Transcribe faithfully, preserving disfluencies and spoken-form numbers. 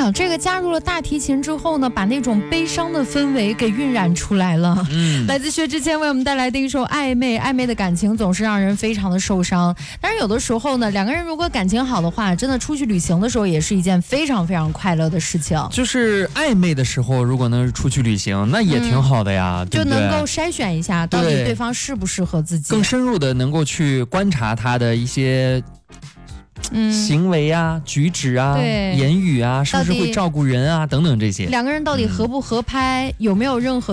呀，这个加入了大提琴之后呢，把那种悲伤的氛围给晕染出来了。嗯，来自薛之谦为我们带来的一首《暧昧》，暧昧的感情总是让人非常的受伤。但是有的时候呢，两个人如果感情好的话，真的出去旅行的时候也是一件非常非常快乐的事情。 就是暧昧的时候，如果能出去旅行，那也挺好的呀，嗯、对不对？ 就能够筛选一下到底对方适不适合自己， 更深入的能够去观察他的一些。嗯，行为啊、举止啊、言语啊，是不是会照顾人啊，等等这些。 两个人到底合不合拍，嗯、有没有任何